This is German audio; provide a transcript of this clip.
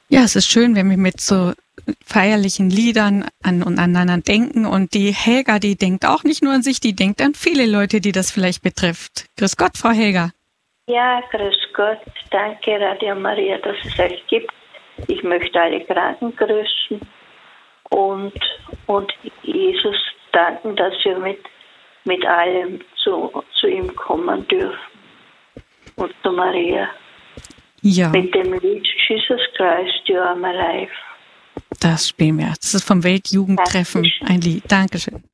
Ja, es ist schön, wenn wir mit so feierlichen Liedern aneinander denken. Und die Helga, die denkt auch nicht nur an sich, die denkt an viele Leute, die das vielleicht betrifft. Grüß Gott, Frau Helga. Ja, grüß Gott. Danke, Radio Maria, dass es euch gibt. Ich möchte alle Kranken grüßen und Jesus danken, dass wir mit allem zu ihm kommen dürfen. Und zu Maria. Ja. Mit dem Lied Jesus Christ, You Are My Life. Das spielen wir. Das ist vom Weltjugendtreffen ein Lied. Dankeschön.